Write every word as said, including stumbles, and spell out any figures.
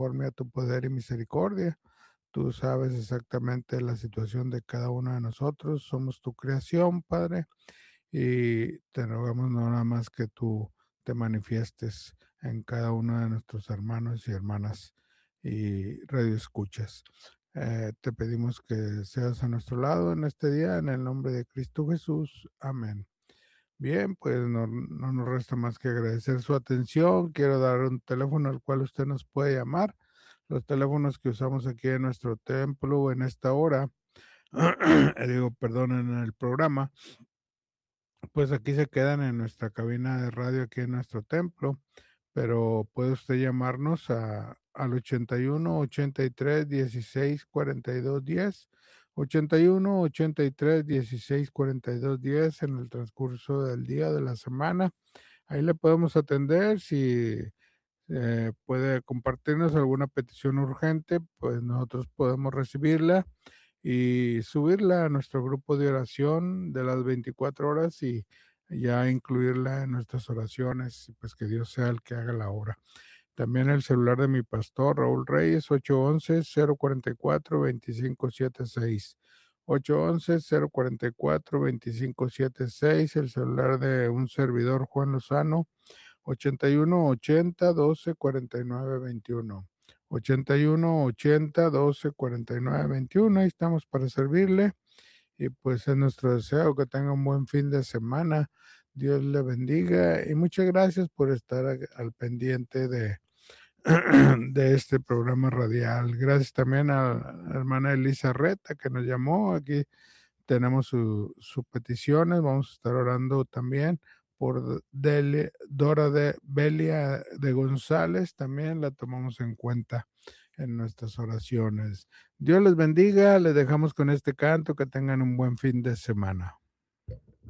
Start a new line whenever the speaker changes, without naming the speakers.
conforme a tu poder y misericordia. Tú sabes exactamente la situación de cada uno de nosotros. Somos tu creación, Padre, y te rogamos no nada más que tú te manifiestes en cada uno de nuestros hermanos y hermanas y radioescuchas. Eh, te pedimos que seas a nuestro lado en este día, en el nombre de Cristo Jesús. Amén. Bien, pues no, no nos resta más que agradecer su atención. Quiero dar un teléfono al cual usted nos puede llamar. Los teléfonos que usamos aquí en nuestro templo en esta hora, digo, perdón, en el programa, pues aquí se quedan en nuestra cabina de radio, aquí en nuestro templo, pero puede usted llamarnos a, al ochenta y uno, ochenta y tres, dieciséis, cuarenta y dos, diez, ochenta y uno, ochenta y tres, dieciséis, cuarenta y dos, diez en el transcurso del día, de la semana. Ahí le podemos atender. Si eh, puede compartirnos alguna petición urgente, pues nosotros podemos recibirla y subirla a nuestro grupo de oración de las veinticuatro horas y ya incluirla en nuestras oraciones, y pues que Dios sea el que haga la obra. También el celular de mi pastor Raúl Reyes, ocho once, cero cuarenta y cuatro, veinticinco setenta y seis. ocho once, cero cuarenta y cuatro, veinticinco setenta y seis. El celular de un servidor Juan Lozano, ochenta y uno, ochenta, doce, cuarenta y nueve, veintiuno. ochenta y uno, ochenta, doce, cuarenta y nueve, veintiuno. Ahí estamos para servirle. Y pues es nuestro deseo que tenga un buen fin de semana. Dios le bendiga y muchas gracias por estar a- al pendiente de, de este programa radial. Gracias también a la hermana Elisa Reta que nos llamó. Aquí tenemos su- sus peticiones. Vamos a estar orando también por Dele- Dora de Belia de González. También la tomamos en cuenta en nuestras oraciones. Dios les bendiga. Les dejamos con este canto. Que tengan un buen fin de semana.